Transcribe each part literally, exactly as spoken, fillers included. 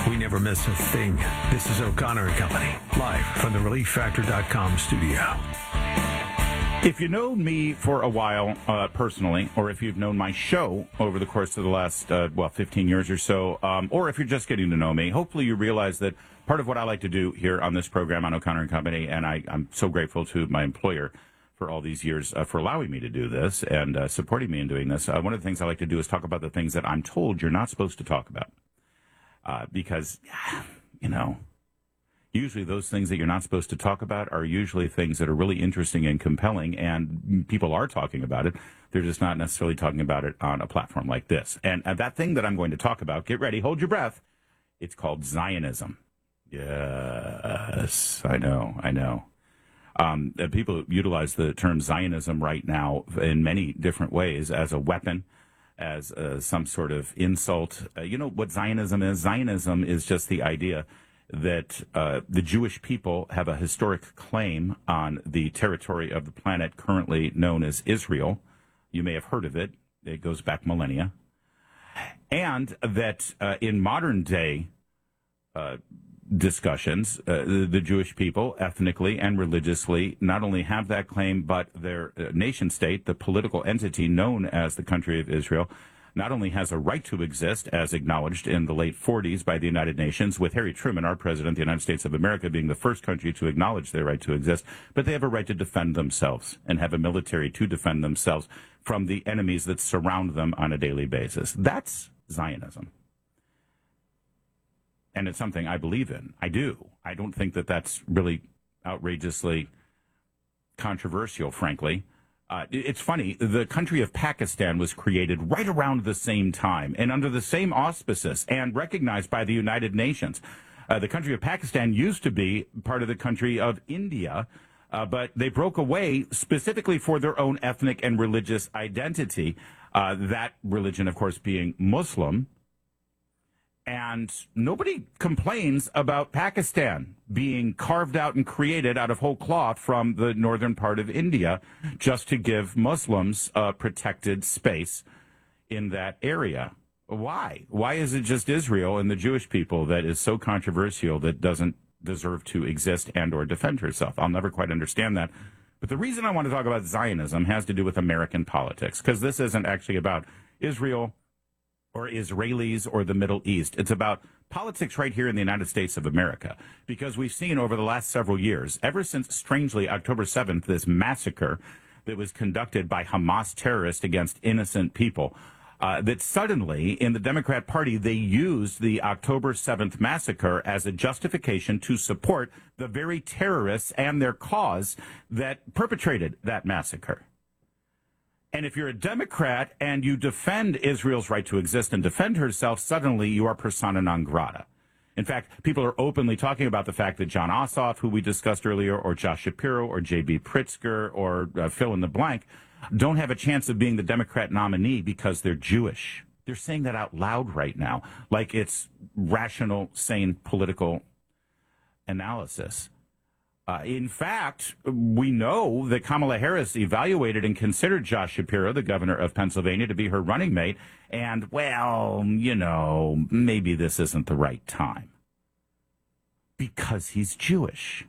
We never miss a thing. This is O'Connor and Company, live from the relief factor dot com studio. If you know me for a while uh, personally, or if you've known my show over the course of the last, uh, well, fifteen years or so, um, or if you're just getting to know me, hopefully you realize that part of what I like to do here on this program on O'Connor and Company, and I, I'm so grateful to my employer for all these years uh, for allowing me to do this and uh, supporting me in doing this. Uh, one of the things I like to do is talk about the things that I'm told you're not supposed to talk about. Uh, because, you know, usually those things that you're not supposed to talk about are usually things that are really interesting and compelling, and people are talking about it. They're just not necessarily talking about it on a platform like this. And uh, that thing that I'm going to talk about, get ready, hold your breath, it's called Zionism. Yes, I know, I know. Um, uh, people utilize the term Zionism right now in many different ways as a weapon, as uh, some sort of insult. Uh, you know what Zionism is? Zionism is just the idea that uh, the Jewish people have a historic claim on the territory of the planet currently known as Israel. You may have heard of it. It goes back millennia. And that uh, in modern day uh, discussions, uh, the, the Jewish people, ethnically and religiously, not only have that claim, but their uh, nation state, the political entity known as the country of Israel, not only has a right to exist, as acknowledged in the late forties by the United Nations, with Harry Truman, our president of the United States of America, being the first country to acknowledge their right to exist, but they have a right to defend themselves and have a military to defend themselves from the enemies that surround them on a daily basis. That's Zionism. And it's something I believe in. I do. I don't think that that's really outrageously controversial, frankly. Uh, it's funny, the country of Pakistan was created right around the same time and under the same auspices and recognized by the United Nations. Uh, the country of Pakistan used to be part of the country of India, uh, but they broke away specifically for their own ethnic and religious identity, uh, that religion, of course, being Muslim. And nobody complains about Pakistan being carved out and created out of whole cloth from the northern part of India just to give Muslims a protected space in that area. Why? Why is it just Israel and the Jewish people that is so controversial that doesn't deserve to exist and or defend herself? I'll never quite understand that. But the reason I want to talk about Zionism has to do with American politics, because this isn't actually about Israel or Israelis or the Middle East. It's about politics right here in the United States of America, because we've seen over the last several years, ever since, strangely, October seventh, this massacre that was conducted by Hamas terrorists against innocent people, uh, that suddenly in the Democrat Party, they used the October seventh massacre as a justification to support the very terrorists and their cause that perpetrated that massacre. And if you're a Democrat and you defend Israel's right to exist and defend herself, suddenly you are persona non grata. In fact, people are openly talking about the fact that Jon Ossoff, who we discussed earlier, or Josh Shapiro, or J B Pritzker, or uh, fill in the blank, don't have a chance of being the Democrat nominee because they're Jewish. They're saying that out loud right now, like it's rational, sane political analysis. Uh, in fact, we know that Kamala Harris evaluated and considered Josh Shapiro, the governor of Pennsylvania, to be her running mate. And, well, you know, maybe this isn't the right time because he's Jewish.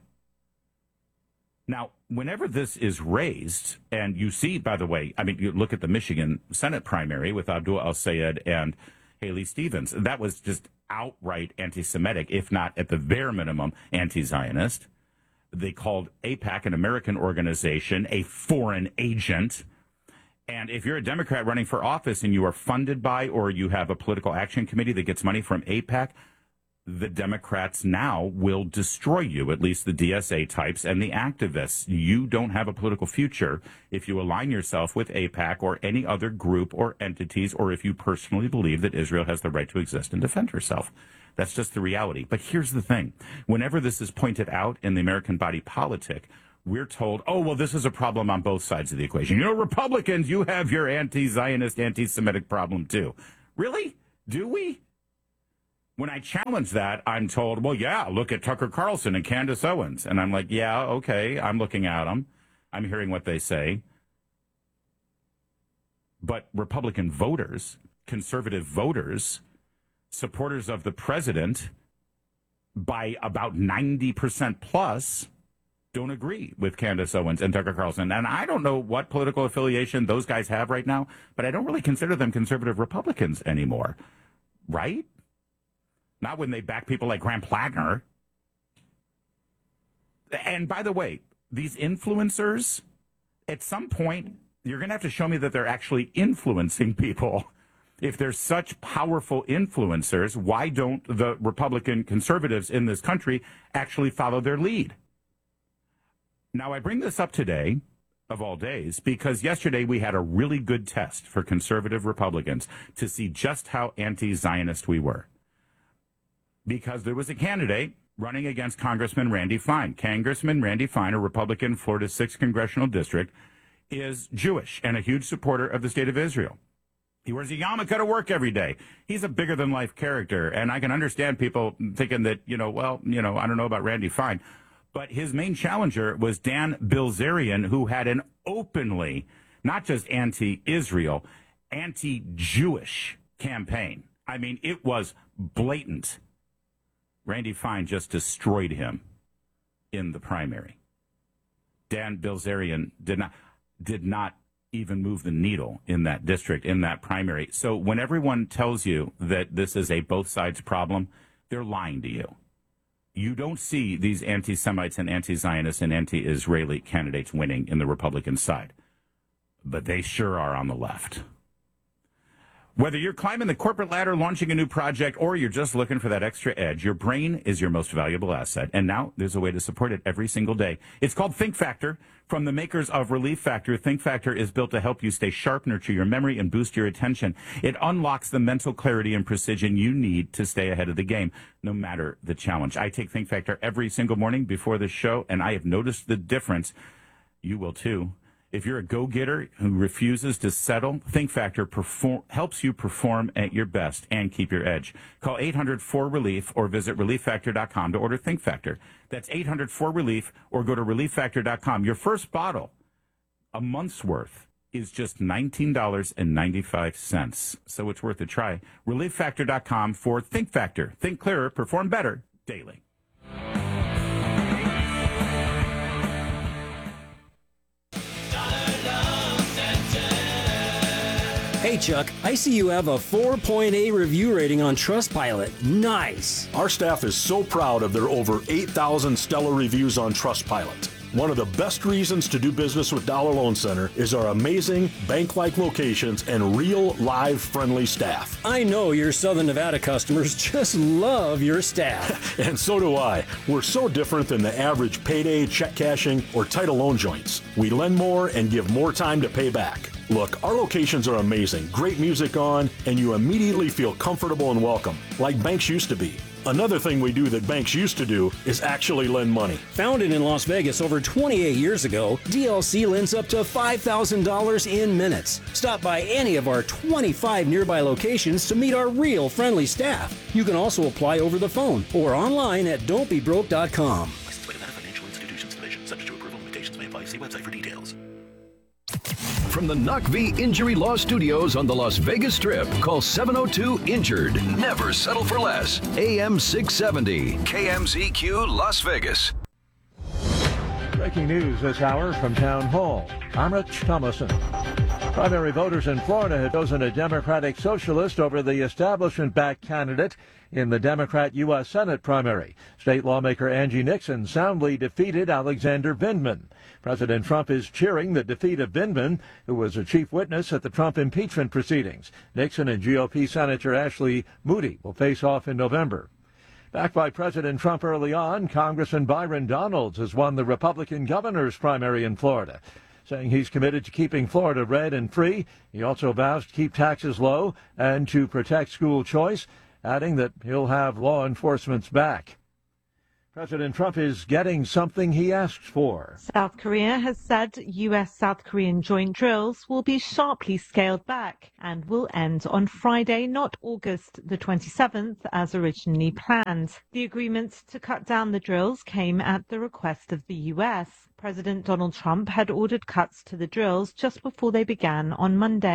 Now, whenever this is raised, and you see, by the way, I mean, you look at the Michigan Senate primary with Abdul El-Sayed and Haley Stevens. That was just outright anti-Semitic, if not at the bare minimum anti-Zionist. They called AIPAC, an American organization, a foreign agent. And if you're a Democrat running for office and you are funded by, or you have a political action committee that gets money from AIPAC, the Democrats now will destroy you, at least the D S A types and the activists. You don't have a political future if you align yourself with AIPAC or any other group or entities, or if you personally believe that Israel has the right to exist and defend herself. That's just the reality. But here's the thing. Whenever this is pointed out in the American body politic, we're told, oh, well, this is a problem on both sides of the equation. You know, Republicans, you have your anti-Zionist, anti-Semitic problem, too. Really? Do we? When I challenge that, I'm told, well, yeah, look at Tucker Carlson and Candace Owens. And I'm like, yeah, okay, I'm looking at them. I'm hearing what they say. But Republican voters, conservative voters, supporters of the president, by about ninety percent plus don't agree with Candace Owens and Tucker Carlson. And I don't know what political affiliation those guys have right now, but I don't really consider them conservative Republicans anymore. Right? Not when they back people like Graham Plagner. And by the way, these influencers, at some point, you're going to have to show me that they're actually influencing people. If they're such powerful influencers, why don't the Republican conservatives in this country actually follow their lead? Now, I bring this up today, of all days, because yesterday we had a really good test for conservative Republicans to see just how anti-Zionist we were. Because there was a candidate running against Congressman Randy Fine. Congressman Randy Fine, a Republican, Florida's sixth congressional district, is Jewish and a huge supporter of the state of Israel. He wears a yarmulke to work every day. He's a bigger-than-life character, and I can understand people thinking that, you know, well, you know, I don't know about Randy Fine. But his main challenger was Dan Bilzerian, who had an openly, not just anti-Israel, anti-Jewish campaign. I mean, it was blatant. Randy Fine just destroyed him in the primary. Dan Bilzerian did not, did not even move the needle in that district, in that primary. So when everyone tells you that this is a both sides problem, they're lying to you. You don't see these anti-Semites and anti-Zionists and anti-Israeli candidates winning in the Republican side. But they sure are on the left. Whether you're climbing the corporate ladder, launching a new project, or you're just looking for that extra edge, your brain is your most valuable asset. And now there's a way to support it every single day. It's called Think Factor. From the makers of Relief Factor, Think Factor is built to help you stay sharp, nurture your memory, and boost your attention. It unlocks the mental clarity and precision you need to stay ahead of the game, no matter the challenge. I take Think Factor every single morning before this show, and I have noticed the difference. You will too. If you're a go-getter who refuses to settle, Think Factor perform, helps you perform at your best and keep your edge. Call eight hundred four relief or visit relief factor dot com to order Think Factor. That's eight hundred four relief or go to relief factor dot com. Your first bottle, a month's worth, is just nineteen dollars and ninety-five cents. So it's worth a try. relief factor dot com for Think Factor. Think clearer, perform better daily. Hey, Chuck, I see you have a four point eight review rating on Trustpilot. Nice. Our staff is so proud of their over eight thousand stellar reviews on Trustpilot. One of the best reasons to do business with Dollar Loan Center is our amazing bank-like locations and real, live, friendly staff. I know your Southern Nevada customers just love your staff. And so do I. We're so different than the average payday, check cashing, or title loan joints. We lend more and give more time to pay back. Look, our locations are amazing, great music on, and you immediately feel comfortable and welcome, like banks used to be. Another thing we do that banks used to do is actually lend money. Founded in Las Vegas over twenty-eight years ago, D L C lends up to five thousand dollars in minutes. Stop by any of our twenty-five nearby locations to meet our real friendly staff. You can also apply over the phone or online at don't be broke dot com. Licensed by Nevada Financial Institutions Division. Subject to approval, limitations may apply. See website for details. From the Knock V Injury Law Studios on the Las Vegas Strip, call seven oh two INJURED. Never settle for less. A M six seventy, K M Z Q Las Vegas. Breaking news this hour from Town Hall. I'm Rich Thomason. Primary voters in Florida have chosen a Democratic Socialist over the establishment-backed candidate in the Democrat U S Senate primary. State lawmaker Angie Nixon soundly defeated Alexander Vindman. President Trump is cheering the defeat of Vindman, who was a chief witness at the Trump impeachment proceedings. Nixon and G O P Senator Ashley Moody will face off in November. Backed by President Trump early on, Congressman Byron Donalds has won the Republican governor's primary in Florida. Saying he's committed to keeping Florida red and free. He also vows to keep taxes low and to protect school choice, adding that he'll have law enforcement's back. President Trump is getting something he asked for. South Korea has said U S-South Korean joint drills will be sharply scaled back and will end on Friday, not August the twenty-seventh, as originally planned. The agreement to cut down the drills came at the request of the U S. President Donald Trump had ordered cuts to the drills just before they began on Monday.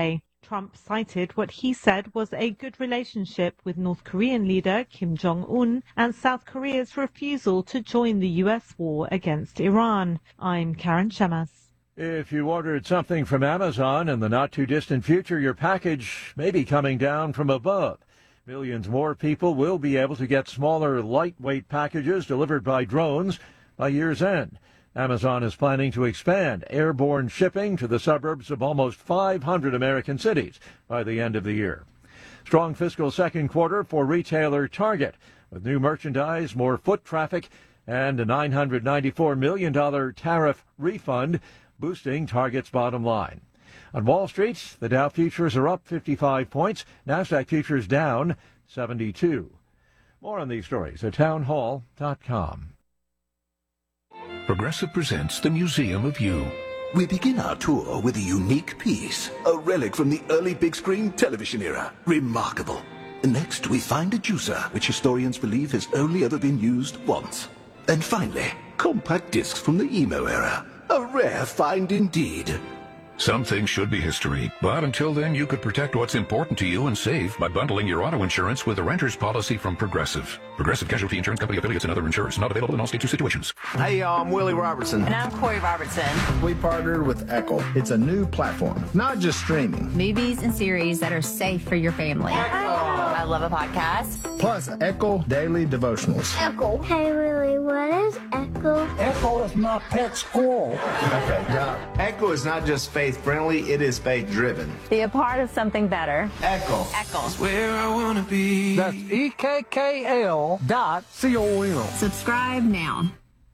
Trump cited what he said was a good relationship with North Korean leader Kim Jong-un and South Korea's refusal to join the U S war against Iran. I'm Karen Shemas. If you ordered something from Amazon in the not-too-distant future, your package may be coming down from above. Millions more people will be able to get smaller, lightweight packages delivered by drones by year's end. Amazon is planning to expand airborne shipping to the suburbs of almost five hundred American cities by the end of the year. Strong fiscal second quarter for retailer Target, with new merchandise, more foot traffic, and a nine hundred ninety-four million dollars tariff refund, boosting Target's bottom line. On Wall Street, the Dow futures are up fifty-five points, NASDAQ futures down seventy-two. More on these stories at townhall dot com. Progressive presents the Museum of You. We begin our tour with a unique piece, a relic from the early big screen television era. Remarkable. Next, we find a juicer, which historians believe has only ever been used once. And finally, compact discs from the emo era. A rare find indeed. Some things should be history, but until then you could protect what's important to you and save by bundling your auto insurance with a renter's policy from Progressive. Progressive Casualty Insurance Company affiliates and other insurers. Not available in all states or situations. Hey, y'all, I'm Willie Robertson. And I'm Corey Robertson. We partnered with Echo. It's a new platform, not just streaming. Movies and series that are safe for your family. Echo. I love a podcast. Plus, Echo Daily Devotionals. Echo. Hey, Willie, what is Echo? Echo is my pet squirrel. Okay, now, Echo is not just faith-friendly, it is faith-driven. Be a part of something better. Echo. Echo. That's where I want to be. That's E K K L dot C O M. Subscribe now.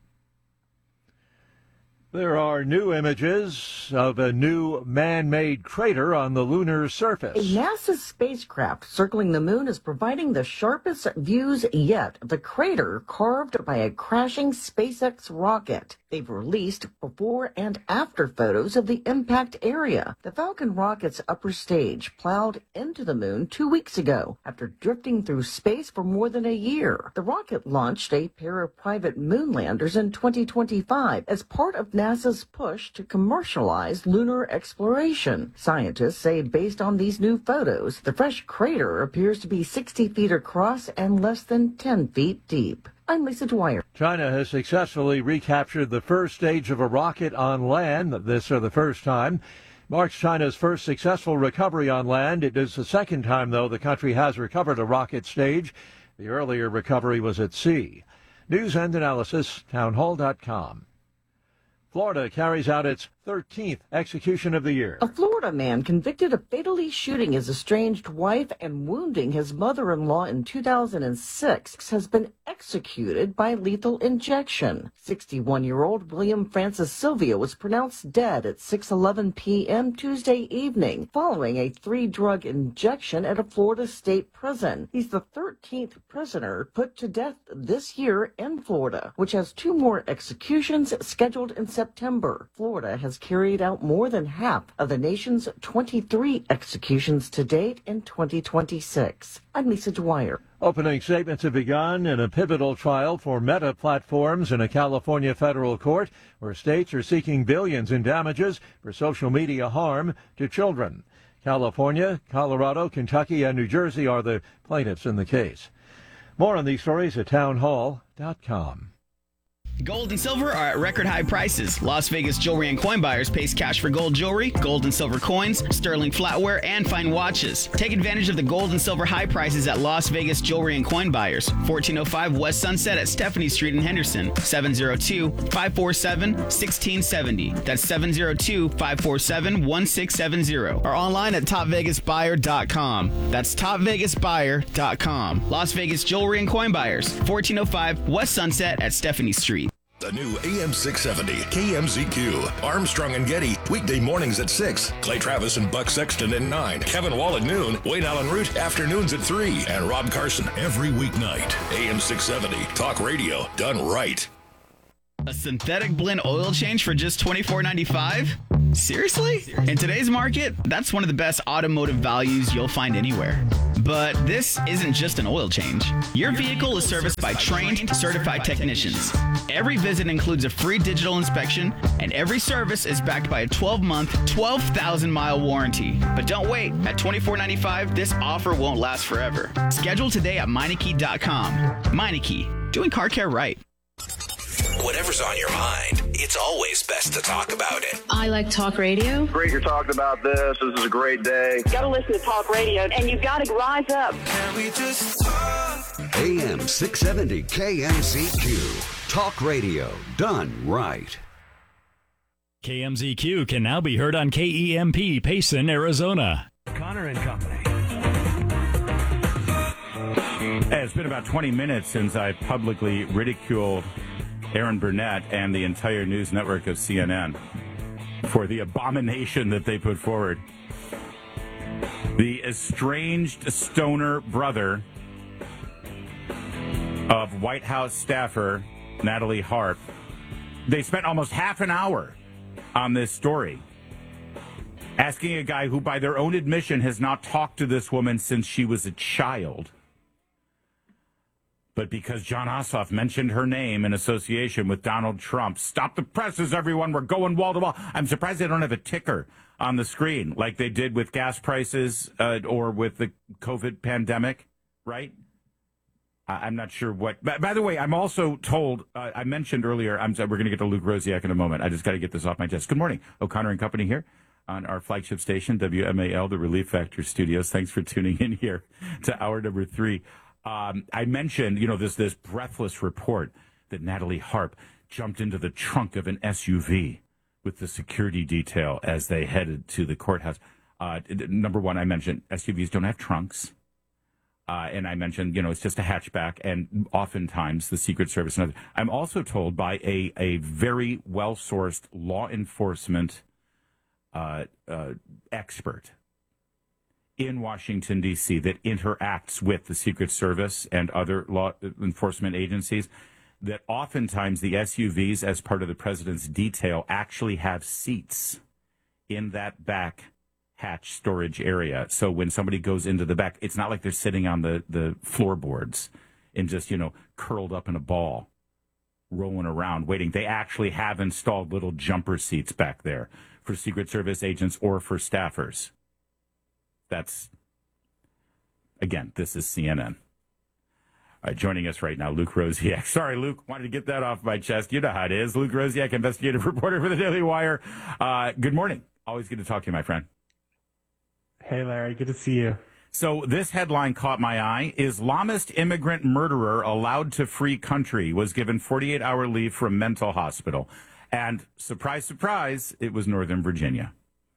There are new images of a new man-made crater on the lunar surface. A NASA spacecraft circling the moon is providing the sharpest views yet of the crater carved by a crashing SpaceX rocket. They've released before and after photos of the impact area. The Falcon rocket's upper stage plowed into the moon two weeks ago after drifting through space for more than a year. The rocket launched a pair of private moon landers in twenty twenty-five as part of NASA's push to commercialize lunar exploration. Scientists say based on these new photos, the fresh crater appears to be sixty feet across and less than ten feet deep. I'm Lisa Dwyer. China has successfully recaptured the first stage of a rocket on land, this for the first time. Marks China's first successful recovery on land. It is the second time, though, the country has recovered a rocket stage. The earlier recovery was at sea. News and analysis, townhall dot com. Florida carries out its thirteenth execution of the year. A Florida man convicted of fatally shooting his estranged wife and wounding his mother-in-law in two thousand six has been executed by lethal injection. sixty-one-year-old William Francis Sylvia was pronounced dead at six eleven p.m. Tuesday evening following a three-drug injection at a Florida state prison. He's the thirteenth prisoner put to death this year in Florida, which has two more executions scheduled in September. Florida has carried out more than half of the nation's twenty-three executions to date in twenty twenty-six. I'm Lisa Dwyer. Opening statements have begun in a pivotal trial for Meta Platforms in a California federal court where states are seeking billions in damages for social media harm to children. California, Colorado, Kentucky, and New Jersey are the plaintiffs in the case. More on these stories at townhall dot com. Gold and silver are at record high prices. Las Vegas Jewelry and Coin Buyers pays cash for gold jewelry, gold and silver coins, sterling flatware, and fine watches. Take advantage of the gold and silver high prices at Las Vegas Jewelry and Coin Buyers, fourteen oh five West Sunset at Stephanie Street in Henderson, seven oh two, five four seven, one six seven oh. That's seven oh two, five four seven, one six seven oh. Or online at top vegas buyer dot com. That's top vegas buyer dot com. Las Vegas Jewelry and Coin Buyers, fourteen oh five West Sunset at Stephanie Street. The new A M six seventy K M Z Q. Armstrong and Getty, weekday mornings at six. Clay Travis and Buck Sexton at nine. Kevin Wall at noon. Wayne Allen Root, afternoons at three. And Rob Carson every weeknight. A M six seventy, talk radio done right. A synthetic blend oil change for just twenty-four ninety-five? Seriously? In today's market, that's one of the best automotive values you'll find anywhere. But this isn't just an oil change. Your vehicle is serviced by trained, certified technicians. Every visit includes a free digital inspection, and every service is backed by a twelve-month, twelve thousand mile warranty. But don't wait. At twenty-four ninety-five, this offer won't last forever. Schedule today at Meineke dot com. Meineke, doing car care right. Whatever's on your mind, it's always best to talk about it. I like talk radio. Great you're talking about this. This is a great day. Got to listen to talk radio, and you've got to rise up. Can we just talk? A M six seventy K M Z Q. Talk radio done right. K M Z Q can now be heard on K E M P Payson, Arizona. Connor and Company. Hey, it's been about twenty minutes since I publicly ridiculed Aaron Burnett and the entire news network of C N N for the abomination that they put forward. The estranged stoner brother of White House staffer Natalie Harp. They spent almost half an hour on this story, asking a guy who, by their own admission, has not talked to this woman since she was a child. But because John Ossoff mentioned her name in association with Donald Trump, stop the presses, everyone, we're going wall to wall. I'm surprised they don't have a ticker on the screen like they did with gas prices uh, or with the COVID pandemic, right? I- I'm not sure what. By, by the way, I'm also told, uh, I mentioned earlier, I'm we're going to get to Luke Rosiak in a moment. I just got to get this off my chest. Good morning. O'Connor and Company here on our flagship station, W M A L, the Relief Factor Studios. Thanks for tuning in here to hour number three. Um, I mentioned, you know, this this breathless report that Natalie Harp jumped into the trunk of an S U V with the security detail as they headed to the courthouse. Uh, number one, I mentioned S U Vs don't have trunks. Uh, and I mentioned, you know, it's just a hatchback, and oftentimes the Secret Service and others. I'm also told by a, a very well-sourced law enforcement uh, uh, expert in Washington, D C, that interacts with the Secret Service and other law enforcement agencies, that oftentimes the S U Vs, as part of the president's detail, actually have seats in that back hatch storage area. So when somebody goes into the back, it's not like they're sitting on the, the floorboards and just, you know, curled up in a ball, rolling around, waiting. They actually have installed little jumper seats back there for Secret Service agents or for staffers. That's, again, this is C N N. All right, joining us right now, Luke Rosiak. Sorry, Luke, wanted to get that off my chest. You know how it is. Luke Rosiak, investigative reporter for the Daily Wire. Uh, good morning. Always good to talk to you, my friend. Hey, Larry. Good to see you. So this headline caught my eye. Islamist immigrant murderer allowed to free country, was given forty-eight hour leave from mental hospital. And surprise, surprise, it was Northern Virginia.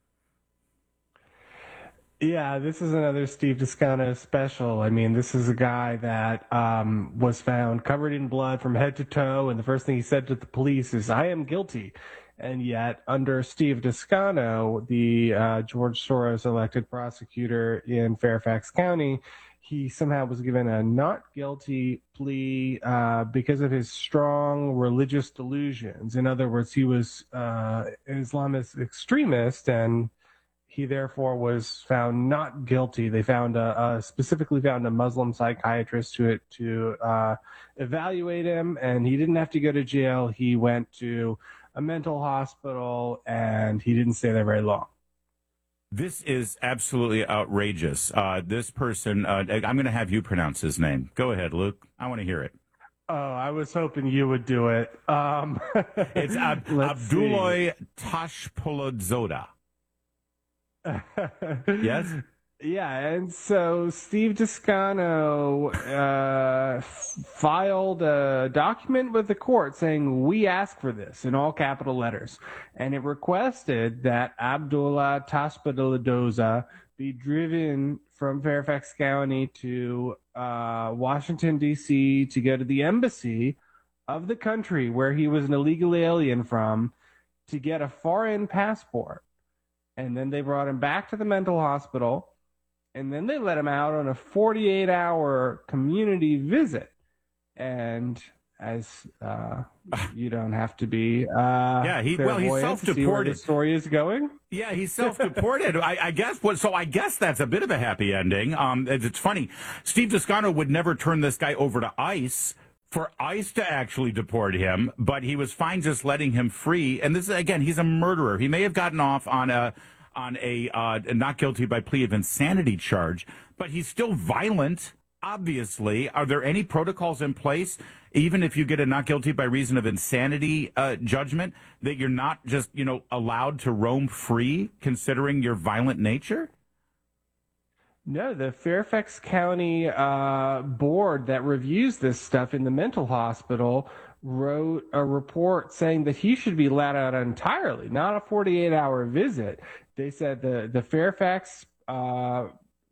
Yeah, this is another Steve Descano special. I mean, this is a guy that um, was found covered in blood from head to toe, and the first thing he said to the police is, "I am guilty." And yet, under Steve Descano, the uh, George Soros elected prosecutor in Fairfax County, he somehow was given a not guilty plea uh, because of his strong religious delusions. In other words, he was uh, an Islamist extremist, and he therefore was found not guilty. They found a, a specifically found a Muslim psychiatrist to to uh, evaluate him, and he didn't have to go to jail. He went to a mental hospital, and he didn't stay there very long. This is absolutely outrageous. Uh, this person, uh, I'm going to have you pronounce his name. Go ahead, Luke. I want to hear it. Oh, I was hoping you would do it. Um, it's Ab- Abdullahi Tashpoladzoda. Yes? Yeah, and so Steve Descano uh, f- filed a document with the court saying, "We ask for this," in all capital letters. And it requested that Abdullah Tashpoladzoda be driven from Fairfax County to uh, Washington, D C to go to the embassy of the country where he was an illegal alien from to get a foreign passport. And then they brought him back to the mental hospital, and then they let him out on a forty-eight hour community visit. And as uh, you don't have to be. Uh, yeah, he well, he's self-deported. The story is going. Yeah, he's self-deported. I, I guess. What, so I guess that's a bit of a happy ending. Um, it's, it's funny. Steve Descano would never turn this guy over to ICE for ICE to actually deport him, but he was fine just letting him free. And this is, again, he's a murderer. He may have gotten off on a on a uh, not guilty by plea of insanity charge, but he's still violent. Obviously, are there any protocols in place, even if you get a not guilty by reason of insanity uh, judgment, that you're not just, you know, allowed to roam free, considering your violent nature? No, the Fairfax County uh, board that reviews this stuff in the mental hospital wrote a report saying that he should be let out entirely, not a forty-eight hour visit. They said the, the Fairfax uh,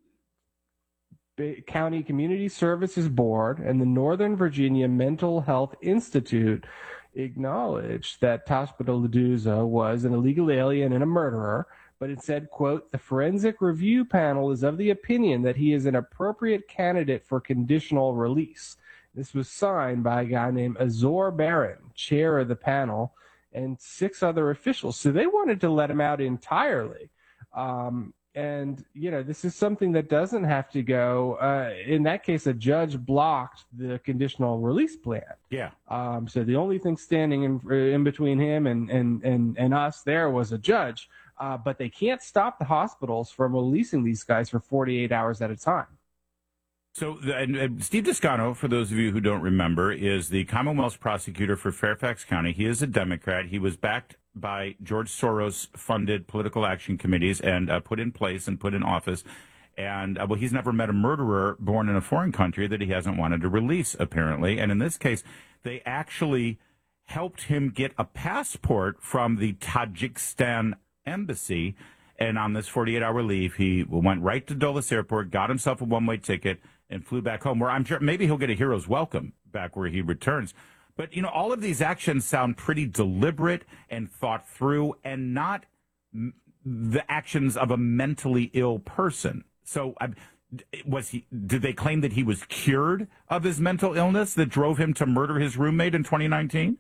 County Community Services Board and the Northern Virginia Mental Health Institute acknowledged that Taspero Leduza was an illegal alien and a murderer, but it said, quote, the forensic review panel is of the opinion that he is an appropriate candidate for conditional release. This was signed by a guy named Azor Barron, chair of the panel, and six other officials. So they wanted to let him out entirely. Um, And, you know, this is something that doesn't have to go. Uh, in that case, a judge blocked the conditional release plan. Yeah. Um, so the only thing standing in, in between him and, and, and, and us there was a judge. Uh, but they can't stop the hospitals from releasing these guys for forty-eight hours at a time. So, and, and Steve Descano, for those of you who don't remember, is the Commonwealth's prosecutor for Fairfax County. He is a Democrat. He was backed by George Soros-funded political action committees and uh, put in place and put in office. And, uh, well, he's never met a murderer born in a foreign country that he hasn't wanted to release, apparently. And in this case, they actually helped him get a passport from the Tajikistan embassy. And on this forty-eight hour leave, he went right to Dulles Airport, got himself a one-way ticket, and flew back home, where I'm sure maybe he'll get a hero's welcome back where he returns. But, you know, all of these actions sound pretty deliberate and thought through and not m- the actions of a mentally ill person. So uh, was he? Did they claim that he was cured of his mental illness that drove him to murder his roommate in twenty nineteen?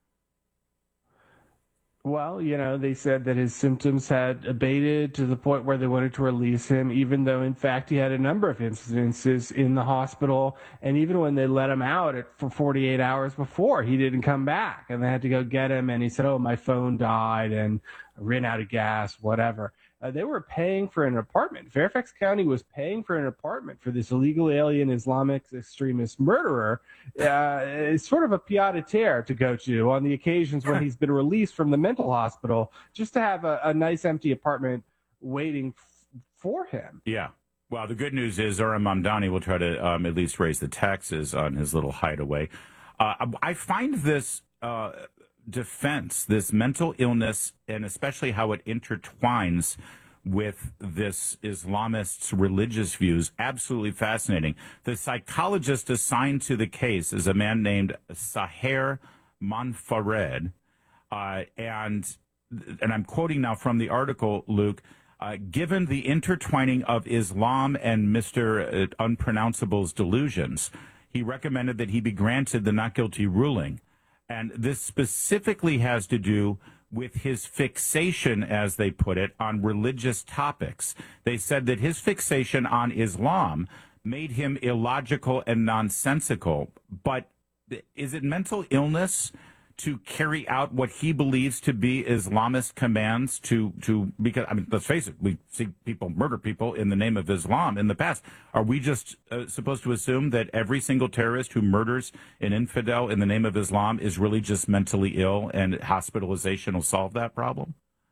Well, you know, they said that his symptoms had abated to the point where they wanted to release him, even though, in fact, he had a number of incidences in the hospital. And even when they let him out at, for forty-eight hours before, he didn't come back. And they had to go get him. And he said, oh, my phone died and I ran out of gas, whatever. Uh, they were paying for an apartment. Fairfax County was paying for an apartment for this illegal alien Islamic extremist murderer. Uh, it's sort of a pied-à-terre to go to on the occasions when he's been released from the mental hospital, just to have a, a nice empty apartment waiting f- for him. Yeah. Well, the good news is Zohran Mamdani will try to um, at least raise the taxes on his little hideaway. Uh, I find this uh, defense, this mental illness, and especially how it intertwines with this Islamist's religious views, absolutely fascinating. The psychologist assigned to the case is a man named Saher Monfared, uh, and and I'm quoting now from the article, Luke. Uh, given the intertwining of Islam and Mister Unpronounceable's delusions, he recommended that he be granted the not guilty ruling. And this specifically has to do with his fixation, as they put it, on religious topics. They said that his fixation on Islam made him illogical and nonsensical. But is it mental illness to carry out what he believes to be Islamist commands to, to because, I mean, let's face it, we see people murder people in the name of Islam in the past. Are we just uh, supposed to assume that every single terrorist who murders an infidel in the name of Islam is really just mentally ill and hospitalization will solve that problem?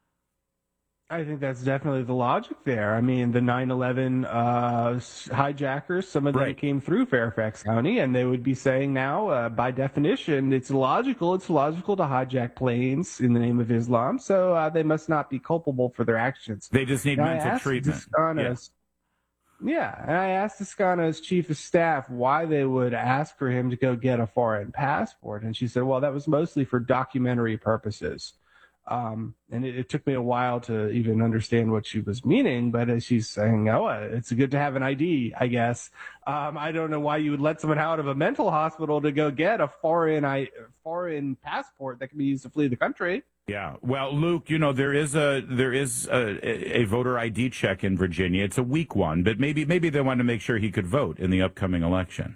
I think that's definitely the logic there. I mean, the nine eleven uh, hijackers, some of them right. came through Fairfax County, and they would be saying now, uh, by definition, it's logical. It's logical to hijack planes in the name of Islam, so uh, they must not be culpable for their actions. They just need and mental treatment. Yeah. yeah, and I asked Descano's chief of staff why they would ask for him to go get a foreign passport, and she said, well, that was mostly for documentary purposes. Um, and it, it took me a while to even understand what she was meaning, but as she's saying, oh, uh, it's good to have an I D, I guess. Um, I don't know why you would let someone out of a mental hospital to go get a foreign I, foreign passport that can be used to flee the country. Yeah. Well, Luke, you know, there is a there is a, a voter I D check in Virginia. It's a weak one, but maybe maybe they wanted to make sure he could vote in the upcoming election.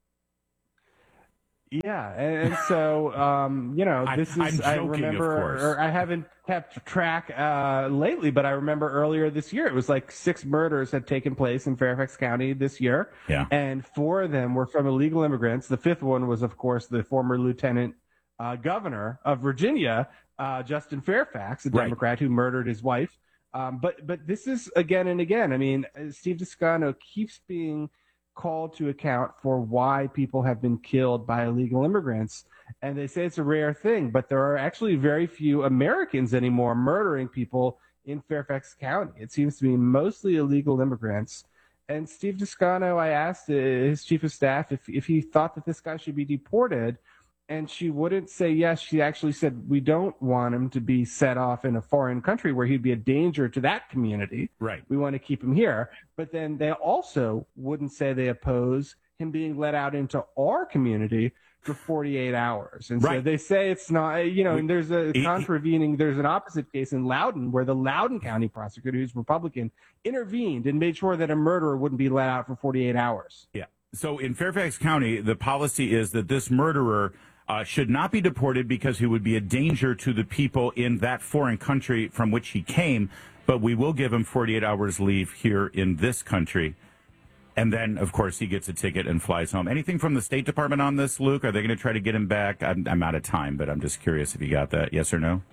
Yeah, and, and so um, you know, this I, is I'm joking, I remember, of course. or I haven't kept track uh, lately, but I remember earlier this year it was like six murders had taken place in Fairfax County this year, yeah, and four of them were from illegal immigrants. The fifth one was, of course, the former lieutenant uh, governor of Virginia, uh, Justin Fairfax, a Right. Democrat who murdered his wife. Um, but but this is again and again. I mean, Steve Descano keeps being called to account for why people have been killed by illegal immigrants. And they say it's a rare thing, but there are actually very few Americans anymore murdering people in Fairfax County. It seems to be mostly illegal immigrants. And Steve Descano, I asked his chief of staff if, if he thought that this guy should be deported, and she wouldn't say yes. She actually said, we don't want him to be set off in a foreign country where he'd be a danger to that community. Right. We want to keep him here. But then they also wouldn't say they oppose him being let out into our community for forty-eight hours. And Right. so they say it's not, you know, We- and there's a he- contravening, there's an opposite case in Loudoun where the Loudoun County prosecutor, who's Republican, intervened and made sure that a murderer wouldn't be let out for forty-eight hours. Yeah. So in Fairfax County, the policy is that this murderer uh, should not be deported because he would be a danger to the people in that foreign country from which he came. But we will give him forty-eight hours leave here in this country. And then, of course, he gets a ticket and flies home. Anything from the State Department on this, Luke? Are they going to try to get him back? I'm, I'm out of time, but I'm just curious if you got that. Yes or no?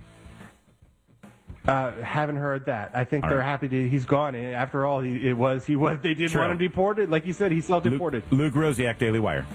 Uh, haven't heard that. I think All they're right. happy to. He's gone. After all, he, it was he was. They did True. want him deported. Like you said, he's self-deported. Luke, Luke Rosiak, Daily Wire.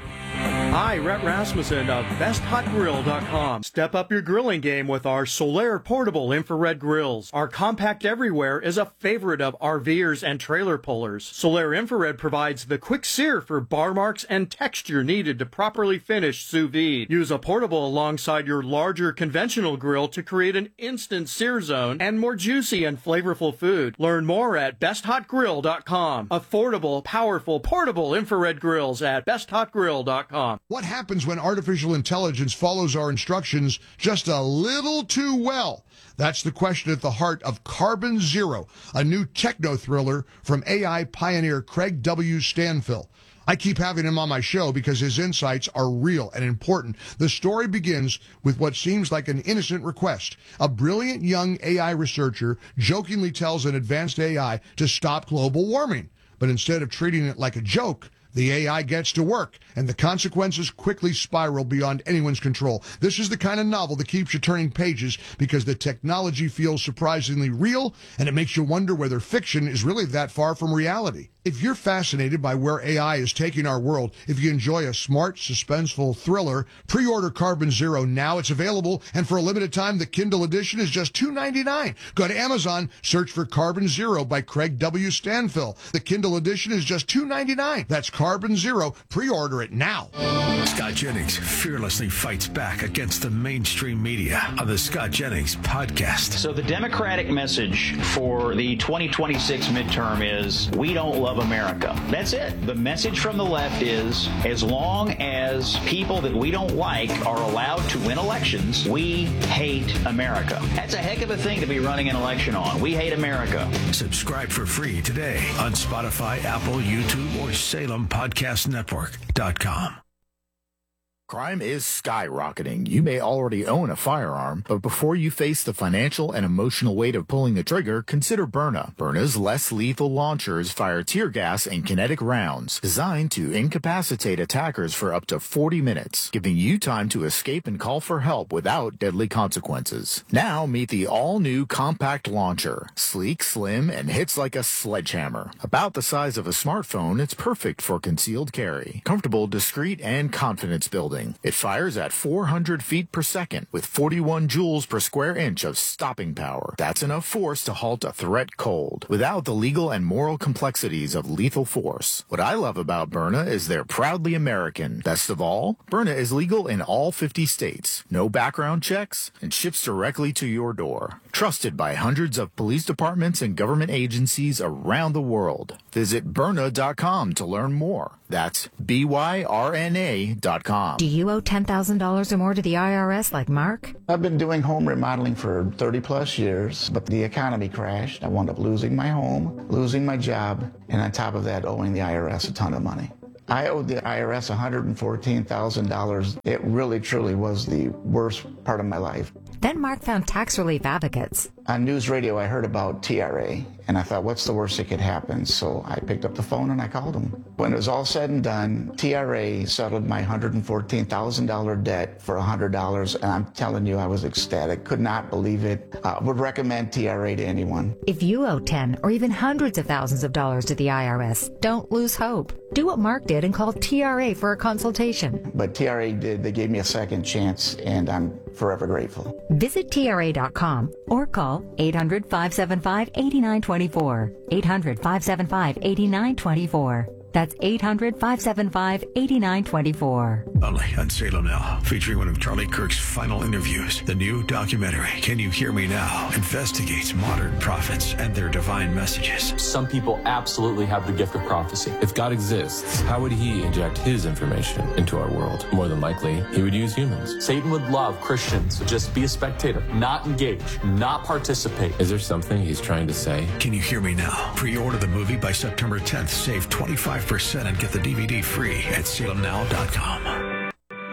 Hi, Rhett Rasmussen of best hot grill dot com. Step up your grilling game with our Solaire portable infrared grills. Our compact everywhere is a favorite of RVers and trailer pullers. Solaire infrared provides the quick sear for bar marks and texture needed to properly finish sous vide. Use a portable alongside your larger conventional grill to create an instant sear zone and more juicy and flavorful food. Learn more at best hot grill dot com. Affordable, powerful, portable infrared grills at best hot grill dot com. What happens when artificial intelligence follows our instructions just a little too well? That's the question at the heart of Carbon Zero, a new techno thriller from A I pioneer Craig W. Stanfill. I keep having him on my show because his insights are real and important. The story begins with what seems like an innocent request. A brilliant young A I researcher jokingly tells an advanced A I to stop global warming. But instead of treating it like a joke, the A I gets to work, and the consequences quickly spiral beyond anyone's control. This is the kind of novel that keeps you turning pages because the technology feels surprisingly real, and it makes you wonder whether fiction is really that far from reality. If you're fascinated by where A I is taking our world, if you enjoy a smart, suspenseful thriller, pre-order Carbon Zero now. It's available, and for a limited time, the Kindle edition is just two dollars and ninety-nine cents. Go to Amazon, search for Carbon Zero by Craig W. Stanfill. The Kindle edition is just two dollars and ninety-nine cents. That's Carbon Zero. Pre-order it now. Scott Jennings fearlessly fights back against the mainstream media on the Scott Jennings podcast. So the Democratic message for the twenty twenty-six midterm is, we don't love America. That's it. The message from the left is, as long as people that we don't like are allowed to win elections, we hate America. That's a heck of a thing to be running an election on. We hate America. Subscribe for free today on Spotify, Apple, YouTube, or Salem Podcast Network dot com. Crime is skyrocketing. You may already own a firearm, but before you face the financial and emotional weight of pulling the trigger, consider Byrna. Byrna's less lethal launchers fire tear gas and kinetic rounds designed to incapacitate attackers for up to forty minutes, giving you time to escape and call for help without deadly consequences. Now meet the all-new compact launcher. Sleek, slim, and hits like a sledgehammer. About the size of a smartphone, it's perfect for concealed carry. Comfortable, discreet, and confidence building. building. It fires at four hundred feet per second with forty-one joules per square inch of stopping power. That's enough force to halt a threat cold without the legal and moral complexities of lethal force. What I love about Byrna is they're proudly American. Best of all, Byrna is legal in all fifty states. No background checks and ships directly to your door. Trusted by hundreds of police departments and government agencies around the world. Visit Byrna dot com to learn more. That's B Y R N A dot com. Do you owe ten thousand dollars or more to the I R S like Mark? I've been doing home remodeling for thirty plus years, but the economy crashed. I wound up losing my home, losing my job, and on top of that, owing the I R S a ton of money. I owed the I R S one hundred fourteen thousand dollars. It really, truly was the worst part of my life. Then Mark found tax relief advocates. On news radio, I heard about T R A, and I thought, what's the worst that could happen? So I picked up the phone and I called them. When it was all said and done, T R A settled my one hundred fourteen thousand dollars debt for one hundred dollars, and I'm telling you, I was ecstatic. Could not believe it. Uh, would recommend T R A to anyone. If you owe ten or even hundreds of thousands of dollars to the I R S, don't lose hope. Do what Mark did and call T R A for a consultation. But T R A did. They gave me a second chance, and I'm forever grateful. Visit T R A dot com or call eight hundred, five seven five, eight nine two four. eight hundred, five seven five, eight nine two four. That's eight hundred, five seven five, eight nine two four. Only on Salem Now, featuring one of Charlie Kirk's final interviews. The new documentary, Can You Hear Me Now?, investigates modern prophets and their divine messages. Some people absolutely have the gift of prophecy. If God exists, how would he inject his information into our world? More than likely, he would use humans. Satan would love Christians to just be a spectator, not engage, not participate. Is there something he's trying to say? Can You Hear Me Now? Pre-order the movie by September tenth. Save twenty-five percent and get the D V D free at salem now dot com.